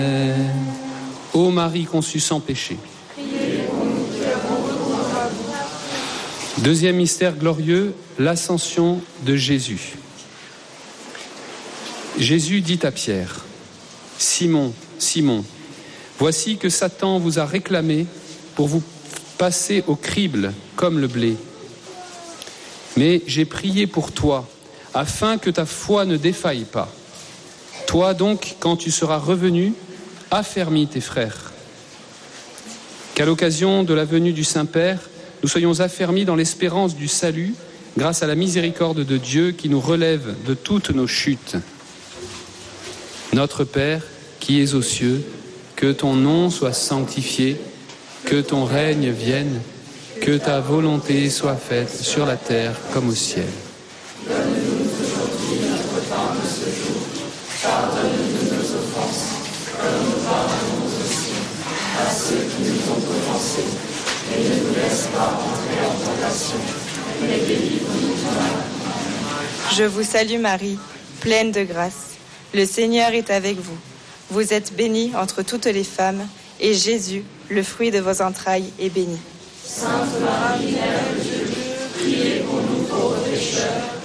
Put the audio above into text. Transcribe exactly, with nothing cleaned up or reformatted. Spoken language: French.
Ô Marie conçue sans péché. Deuxième mystère glorieux, l'ascension de Jésus. Jésus dit à Pierre, « Simon, Simon, voici que Satan vous a réclamé pour vous passer au crible comme le blé. Mais j'ai prié pour toi, afin que ta foi ne défaille pas. Toi donc, quand tu seras revenu, affermis tes frères. Qu'à l'occasion de la venue du Saint-Père, nous soyons affermis dans l'espérance du salut, grâce à la miséricorde de Dieu qui nous relève de toutes nos chutes. Notre Père, qui es aux cieux, que ton nom soit sanctifié, que ton règne vienne, que ta volonté soit faite sur la terre comme au ciel. Donne-nous aujourd'hui notre pain de ce jour. Pardonne-nous nos offenses, comme nous pardonnons aussi à ceux qui nous ont offensés. Et ne nous laisse pas entrer en tentation, mais délivre-nous du mal. Je vous salue Marie, pleine de grâce. Le Seigneur est avec vous. Vous êtes bénie entre toutes les femmes, et Jésus, le fruit de vos entrailles, est béni. Sainte Marie, Mère de Dieu, priez pour nous pauvres pécheurs,